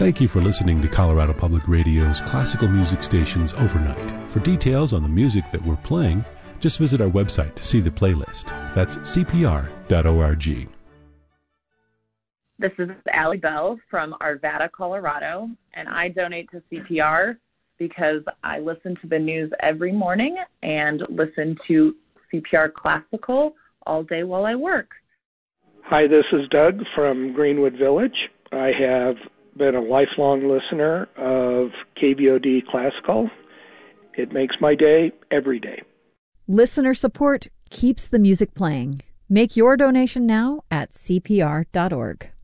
Thank you for listening to Colorado Public Radio's classical music stations overnight. For details on the music that we're playing, just visit our website to see the playlist. That's cpr.org. This is Allie Bell from Arvada, Colorado, and I donate to CPR because I listen to the news every morning and listen to CPR Classical all day while I work. Hi, this is Doug from Greenwood Village. I have been a lifelong listener of KVOD Classical. It makes my day every day. Listener support keeps the music playing. Make your donation now at cpr.org.